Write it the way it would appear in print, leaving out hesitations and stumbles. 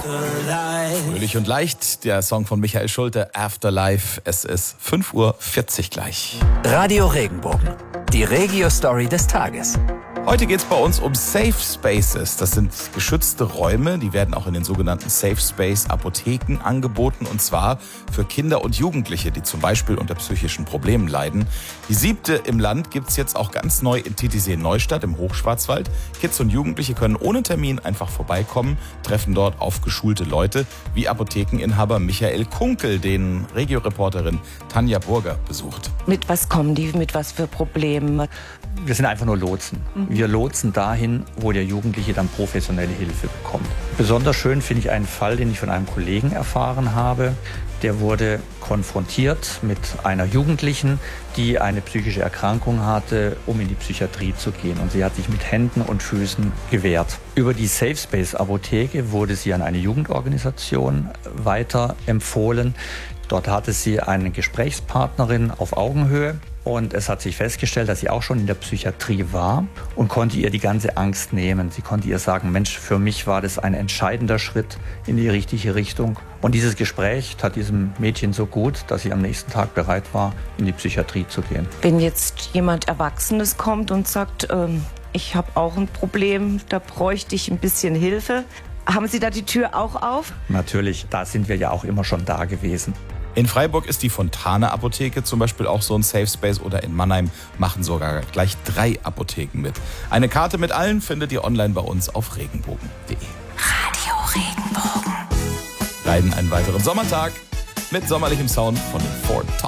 Fröhlich und leicht, der Song von Michael Schulte, Afterlife. Es ist 5:40 Uhr gleich. Radio Regenbogen, die Regio-Story des Tages. Heute geht es bei uns um Safe Spaces. Das sind geschützte Räume, die werden auch in den sogenannten Safe Space Apotheken angeboten. Und zwar für Kinder und Jugendliche, die zum Beispiel unter psychischen Problemen leiden. Die 7. im Land gibt es jetzt auch ganz neu in Titisee-Neustadt im Hochschwarzwald. Kids und Jugendliche können ohne Termin einfach vorbeikommen, treffen dort auf geschulte Leute, wie Apothekeninhaber Michael Kunkel, den Regio-Reporterin Tanja Burger besucht. Mit was kommen die, mit was für Problemen? Wir sind einfach nur Lotsen. Wir lotsen dahin, wo der Jugendliche dann professionelle Hilfe bekommt. Besonders schön finde ich einen Fall, den ich von einem Kollegen erfahren habe. Der wurde konfrontiert mit einer Jugendlichen, die eine psychische Erkrankung hatte, um in die Psychiatrie zu gehen. Und sie hat sich mit Händen und Füßen gewehrt. Über die Safe Space Apotheke wurde sie an eine Jugendorganisation weiterempfohlen. Dort hatte sie eine Gesprächspartnerin auf Augenhöhe. Und es hat sich festgestellt, dass sie auch schon in der Psychiatrie war und konnte ihr die ganze Angst nehmen. Sie konnte ihr sagen, Mensch, für mich war das ein entscheidender Schritt in die richtige Richtung. Und dieses Gespräch tat diesem Mädchen so gut, dass sie am nächsten Tag bereit war, in die Psychiatrie zu gehen. Wenn jetzt jemand Erwachsenes kommt und sagt, ich habe auch ein Problem, da bräuchte ich ein bisschen Hilfe, haben Sie da die Tür auch auf? Natürlich, da sind wir ja auch immer schon da gewesen. In Freiburg ist die Fontane-Apotheke zum Beispiel auch so ein Safe Space, oder in Mannheim machen sogar gleich 3 Apotheken mit. Eine Karte mit allen findet ihr online bei uns auf regenbogen.de. Radio Regenbogen. Leiden einen weiteren Sommertag mit sommerlichem Sound von den Ford Tops.